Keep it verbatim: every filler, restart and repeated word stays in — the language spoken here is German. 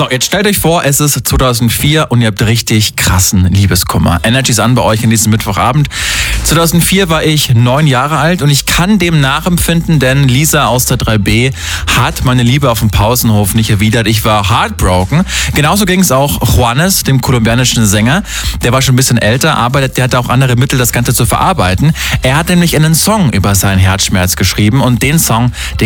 So, jetzt stellt euch vor, es ist zweitausendvier und ihr habt richtig krassen Liebeskummer. Energy ist an bei euch an diesem Mittwochabend. zweitausendvier war ich neun Jahre alt und ich kann dem nachempfinden, denn Lisa aus der drei B hat meine Liebe auf dem Pausenhof nicht erwidert. Ich war heartbroken. Genauso ging es auch Juanes, dem kolumbianischen Sänger. Der war schon ein bisschen älter, aber der hatte auch andere Mittel, das Ganze zu verarbeiten. Er hat nämlich einen Song über seinen Herzschmerz geschrieben und den Song, den